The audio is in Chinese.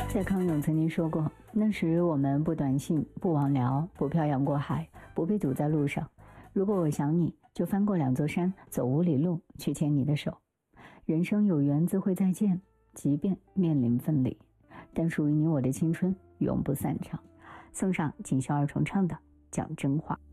蔡康永曾经说过，那时我们不短信，不网聊，不漂洋过海，不被堵在路上。如果我想你，就翻过2座山，走5里路，去牵你的手。人生有缘自会再见，即便面临分离，但属于你我的青春永不散场。送上锦绣二重唱的《讲真话》。